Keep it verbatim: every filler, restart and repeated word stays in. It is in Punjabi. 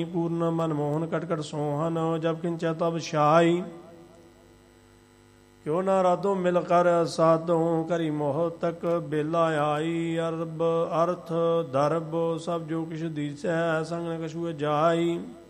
ਪੂਰਨ ਮਨ ਮੋਹਨ ਕਟ ਕਟ ਸੋਹਨ ਜਬ ਕਿੰਚੈ ਤਬ ਛਾਈ ਕਿਉ ਨਾ ਰਾਧੋ ਮਿਲ ਕਰ ਸਾਧੋ ਕਰੀ ਮੋਹ ਤਕ ਬੇਲਾ ਆਈ ਅਰਬ ਅਰਥ ਦਰਬ ਸਭ ਜੋ ਕਿਛ ਦੀਸੈ ਸੰਗ ਨ ਕਛੁ ਜਾਈ